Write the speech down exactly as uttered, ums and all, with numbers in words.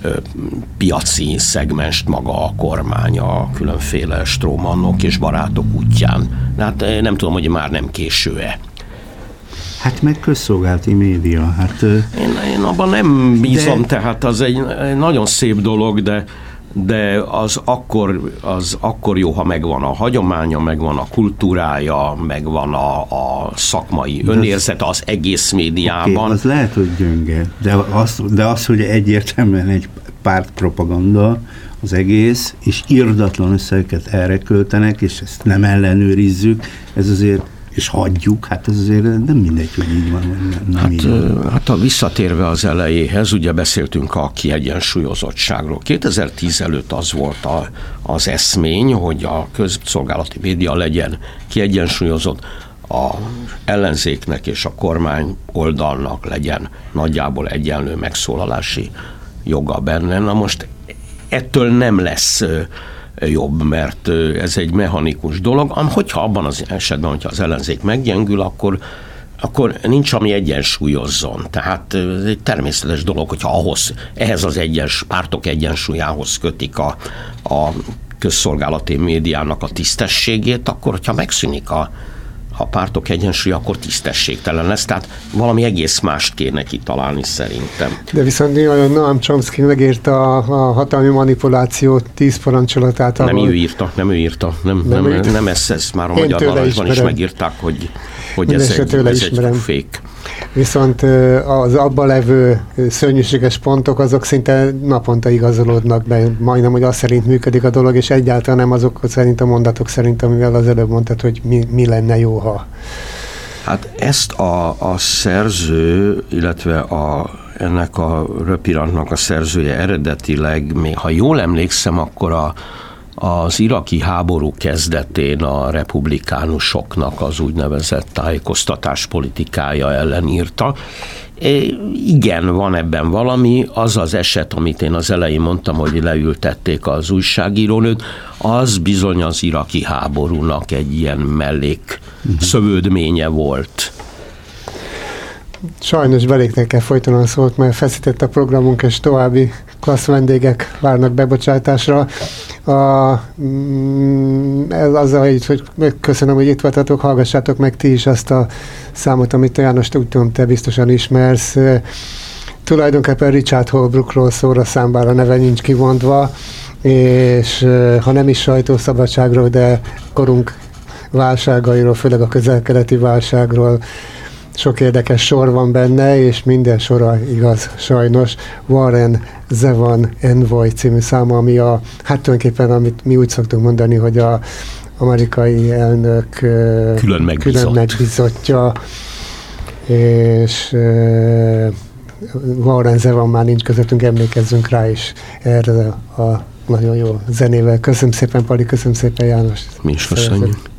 piaci szegmenst maga a kormány a különféle strómannok és barátok útján. Hát nem tudom, hogy már nem késő-e. Hát meg közszolgálati média. Hát, én, én abban nem bízom, de... tehát az egy, egy nagyon szép dolog, de de az akkor, az akkor jó, ha megvan a hagyománya, megvan a kultúrája, megvan a, a szakmai önérzete az egész médiában. Okay, az lehet, hogy gyönge, de az, de az, hogy egyértelműen egy pártpropaganda az egész, és irdatlan összegeket erre költenek, és ezt nem ellenőrizzük, ez azért és hagyjuk, hát ez azért nem mindegy, hogy így van, nem, nem hát, így van. Hát a visszatérve az elejéhez, ugye beszéltünk a kiegyensúlyozottságról. kétezer-tíz előtt az volt a, az eszmény, hogy a közszolgálati média legyen kiegyensúlyozott, a ellenzéknek és a kormány oldalnak legyen nagyjából egyenlő megszólalási joga benne. Na most ettől nem lesz jobb, mert ez egy mechanikus dolog, hogyha abban az esetben, hogyha az ellenzék meggyengül, akkor, akkor nincs, ami egyensúlyozzon. Tehát ez egy természetes dolog, hogyha ahhoz, ehhez az egyens, pártok egyensúlyához kötik a, a közszolgálati médiának a tisztességét, akkor hogyha megszűnik a ha a pártok egyensúly, akkor tisztességtelen lesz, tehát valami egész mást kéne kitalálni szerintem. De viszont Noam Chomsky megírta a, a hatalmi manipuláció tíz parancsolatát. Nem ő írta, nem ő írta, nem, nem, nem, nem ez, ez már a Én magyar narancsban is megírták, hogy, hogy ez egy, ez egy fék. Viszont az abban levő szörnyűséges pontok, azok szinte naponta igazolódnak be, majdnem, hogy az szerint működik a dolog, és egyáltalán nem azok szerint a mondatok szerint, amivel az előbb mondtad, hogy mi, mi lenne jó, ha. Hát ezt a, a szerző, illetve a, ennek a röpirantnak a szerzője eredetileg, még ha jól emlékszem, akkor a az iraki háború kezdetén a republikánusoknak az úgynevezett tájékoztatás politikája ellen írta. É, igen, van ebben valami, az az eset, amit én az elején mondtam, hogy leültették az újságírónőt, az bizony az iraki háborúnak egy ilyen mellék szövődménye volt. Sajnos beléknek kell folytanom a szót, mert feszített a programunk, és további klassz vendégek várnak bebocsátásra. A, ez azzal, hogy köszönöm, hogy itt voltatok, hallgassátok meg ti is azt a számot, amit János, úgy tudom, te biztosan ismersz. Tulajdonképpen Richard Holbrookról szól a szám, bár a neve nincs kimondva, és ha nem is sajtószabadságról, de korunk válságairól, főleg a közel-keleti válságról sok érdekes sor van benne, és minden sora igaz sajnos. Warren Zevon Envoy című száma, ami a, hát tulajdonképpen, amit mi úgy szoktunk mondani, hogy a amerikai elnök külön megbízott. külön megbízottja, és uh, Warren Zevon már nincs közöttünk, emlékezzünk rá is erre a nagyon jó zenével. Köszönöm szépen, Pali, köszönöm szépen, János. Mi is köszönjük.